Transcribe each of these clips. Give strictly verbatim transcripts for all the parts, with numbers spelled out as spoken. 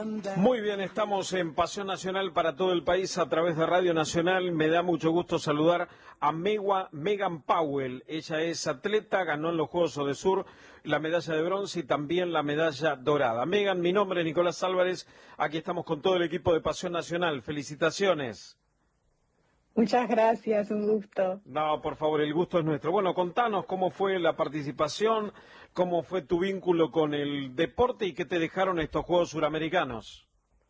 Muy bien, estamos en Pasión Nacional para todo el país a través de Radio Nacional. Me da mucho gusto saludar a Megua, Megan Powell. Ella es atleta, ganó en los Juegos Odesur la medalla de bronce y también la medalla dorada. Megan, mi nombre es Nicolás Álvarez. Aquí estamos con todo el equipo de Pasión Nacional. Felicitaciones. Muchas gracias, un gusto. No, por favor, el gusto es nuestro. Bueno, contanos cómo fue la participación, cómo fue tu vínculo con el deporte y qué te dejaron estos Juegos Suramericanos.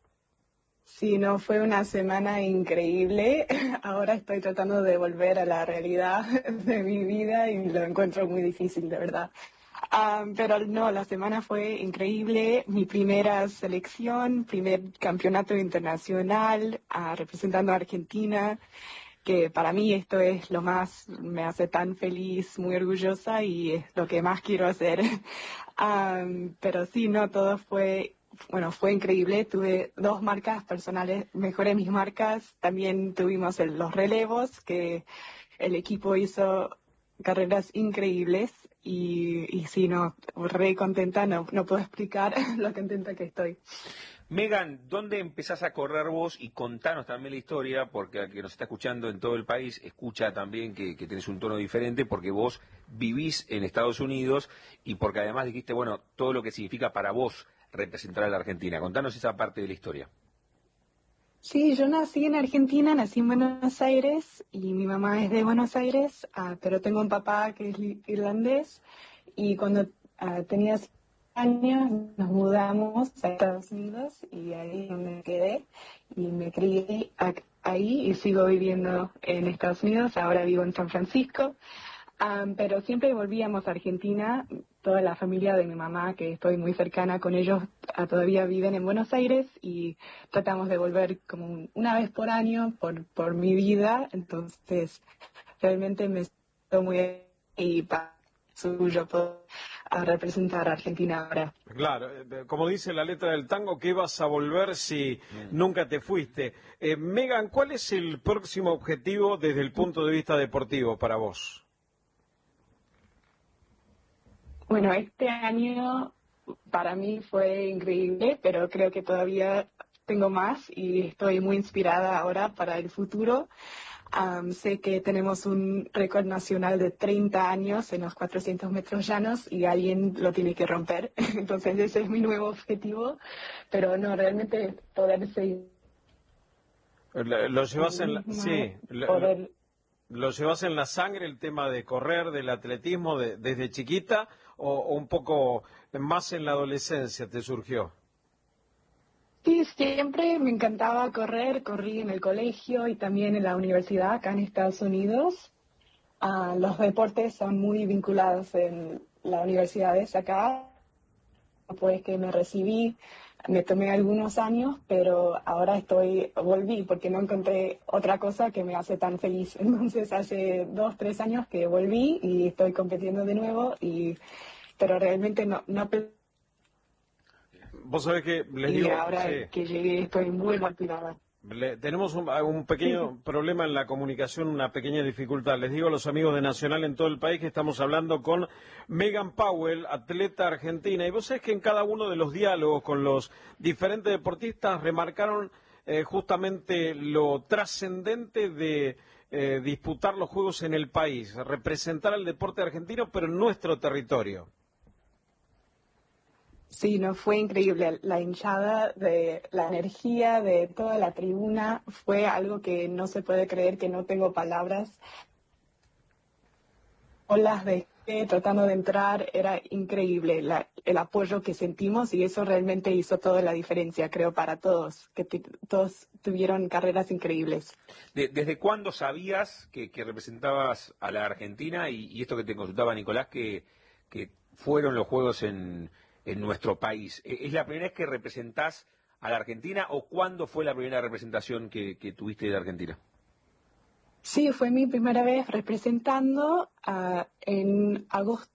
Sí, no, fue una semana increíble. Ahora estoy tratando de volver a la realidad de mi vida y lo encuentro muy difícil, de verdad. Um, pero no, la semana fue increíble. Mi primera selección, primer campeonato internacional, uh, representando a Argentina, que para mí esto es lo más, me hace tan feliz, muy orgullosa y es lo que más quiero hacer. Um, pero sí, no, todo fue, bueno, fue increíble. Tuve dos marcas personales, mejoré mis marcas. También tuvimos el, los relevos, que el equipo hizo carreras increíbles y, y sí, no, re contenta, no, no puedo explicar lo contenta que estoy. Megan, ¿dónde empezás a correr vos? Y contanos también la historia, porque al que nos está escuchando en todo el país, escucha también que, que tenés un tono diferente, porque vos vivís en Estados Unidos y porque además dijiste, bueno, todo lo que significa para vos representar a la Argentina. Contanos esa parte de la historia. Sí, yo nací en Argentina, nací en Buenos Aires y mi mamá es de Buenos Aires, uh, pero tengo un papá que es irlandés y cuando uh, tenía años nos mudamos a Estados Unidos y ahí es donde me quedé y me crié ahí y sigo viviendo en Estados Unidos. Ahora vivo en San Francisco, um, pero siempre volvíamos a Argentina. Toda la familia de mi mamá, que estoy muy cercana con ellos, uh, todavía viven en Buenos Aires y tratamos de volver como un, una vez por año por, por mi vida. Entonces realmente me siento muy y para suyo poder a representar a Argentina ahora. Claro, como dice la letra del tango, ¿qué vas a volver si mm. nunca te fuiste? Eh, Megan, ¿cuál es el próximo objetivo desde el punto de vista deportivo para vos? Bueno, este año para mí fue increíble, pero creo que todavía tengo más y estoy muy inspirada ahora para el futuro. Um, sé que tenemos un récord nacional de treinta años en los cuatrocientos metros llanos y alguien lo tiene que romper. Entonces ese es mi nuevo objetivo, pero no, realmente poder seguir. Lo, lo llevas en la, sí, poder... lo, lo llevas en la sangre el tema de correr, del atletismo de, desde chiquita o, o un poco más en la adolescencia te surgió. Sí, siempre me encantaba correr, corrí en el colegio y también en la universidad acá en Estados Unidos. Uh, los deportes son muy vinculados en las universidades acá. Después que me recibí, me tomé algunos años, pero ahora estoy, volví porque no encontré otra cosa que me hace tan feliz. Entonces hace dos, tres años que volví y estoy compitiendo de nuevo, y pero realmente no... no Vos sabés que les y digo... ahora sí. que llegué estoy muy motivada. Le, tenemos un, un pequeño sí. problema en la comunicación, una pequeña dificultad. Les digo a los amigos de Nacional en todo el país que estamos hablando con Megan Powell, atleta argentina. Y vos sabés que en cada uno de los diálogos con los diferentes deportistas remarcaron eh, justamente lo trascendente de eh, disputar los Juegos en el país, representar al deporte argentino, pero en nuestro territorio. Sí, no, fue increíble. La hinchada, de la energía de toda la tribuna fue algo que no se puede creer, que no tengo palabras. Olas de gente tratando de entrar, era increíble la, el apoyo que sentimos y eso realmente hizo toda la diferencia, creo, para todos, que todos tuvieron carreras increíbles. De, ¿Desde cuándo sabías que, que representabas a la Argentina y, y esto que te consultaba Nicolás, que, que fueron los Juegos en... en nuestro país? ¿Es la primera vez que representás a la Argentina o cuándo fue la primera representación que, que tuviste de Argentina? Sí, fue mi primera vez representando uh, en agosto